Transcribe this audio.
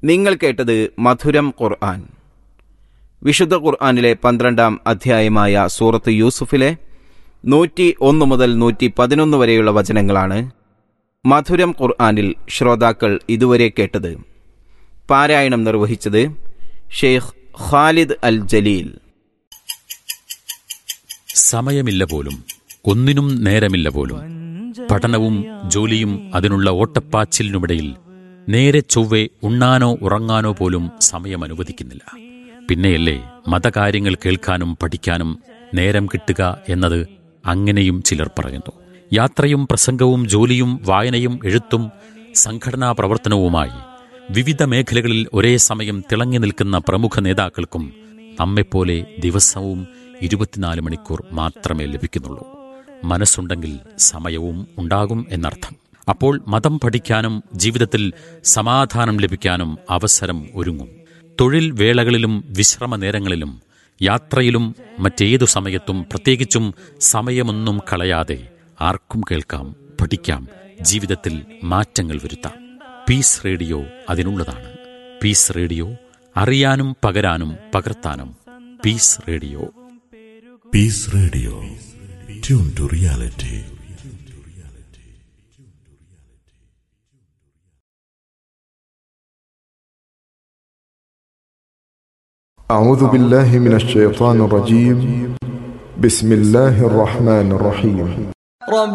നിങ്ങൾ കേട്ടത് മധുരം ഖുർആൻ. വിശുദ്ധ ഖുർആനിലെ 12-ാം അധ്യായമായ സൂറത്ത് യൂസുഫിലെ 101 മുതൽ 111 വരെയുള്ള വചനങ്ങളാണ് മധുരം ഖുർആനിൽ ശ്രോതാക്കൾ ഇതുവരെ കേട്ടത്. പാരായണം നിർവഹിച്ചത് ഷെയ്ഖ് ഖാലിദ് അൽ ജലീൽ. സമയമില്ല പോലും, ഒന്നിനും നേരമില്ല പോലും. പഠനവും ജോലിയും അതിനുള്ള ഓട്ടപ്പാച്ചിലിനുമിടയിൽ നേരെ ചൊവ്വെ ഉണ്ണാനോ ഉറങ്ങാനോ പോലും സമയം അനുവദിക്കുന്നില്ല. പിന്നെയല്ലേ മതകാര്യങ്ങൾ കേൾക്കാനും പഠിക്കാനും നേരം കിട്ടുക എന്നത്. അങ്ങനെയും ചിലർ പറയുന്നു. യാത്രയും പ്രസംഗവും ജോലിയും വായനയും എഴുത്തും സംഘടനാ പ്രവർത്തനവുമായി വിവിധ മേഖലകളിൽ ഒരേ സമയം തിളങ്ങി നിൽക്കുന്ന പ്രമുഖ നേതാക്കൾക്കും നമ്മെപ്പോലെ ദിവസവും 24 മണിക്കൂർ മാത്രമേ ലഭിക്കുന്നുള്ളൂ. മനസ്സുണ്ടെങ്കിൽ സമയവും ഉണ്ടാകും എന്നർത്ഥം. അപ്പോൾ മതം പഠിക്കാനും ജീവിതത്തിൽ സമാധാനം ലഭിക്കാനും അവസരം ഒരുങ്ങും. തൊഴിൽ വേളകളിലും വിശ്രമ നേരങ്ങളിലും യാത്രയിലും മറ്റേതു സമയത്തും പ്രത്യേകിച്ചും സമയമൊന്നും കളയാതെ ആർക്കും കേൾക്കാം, പഠിക്കാം, ജീവിതത്തിൽ മാറ്റങ്ങൾ വരുത്താം. Piece radio അതിനുള്ളതാണ്. പീസ് റേഡിയോ, അറിയാനും പകരാനും പകർത്താനും. Piece radio. Piece radio, tune to reality. أعوذ بالله من الشيطان الرجيم. بسم الله الرحمن الرحيم.